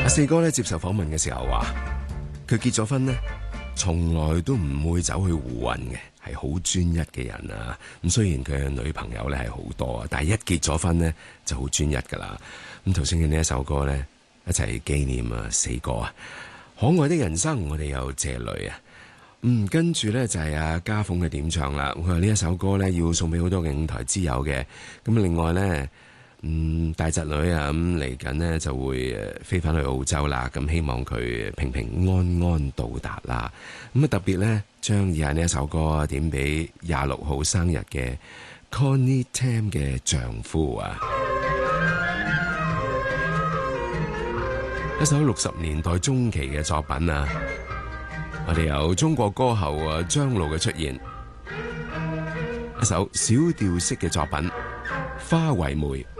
四哥咧接受訪問嘅時候話，佢結咗婚呢，從來都唔會走去胡混嘅，係好專一嘅人啊。咁雖然佢嘅女朋友咧係好多，但係一結咗婚呢就好專一噶啦。咁頭先嘅呢一首歌呢，一齊紀念四哥啊，可愛的人生，我哋有謝雷啊。跟住呢就係阿家鳳嘅點唱啦。佢話呢一首歌呢要送俾好多嘅舞台之友嘅。咁另外呢，大侄女啊，嚟緊呢就會飛翻去澳洲啦。咁希望佢平平安安到達啦。咁特別呢，將以下呢一首歌點俾26號生日嘅 Connie Tam 嘅丈夫啊。一首60年代中期嘅作品啊。我哋有中國歌后張露嘅出現，一首小調式嘅作品《花為媒》。